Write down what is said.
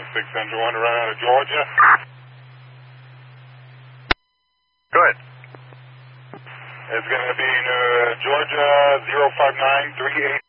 601 to run out of Georgia. Good. It's going to be Georgia 05938.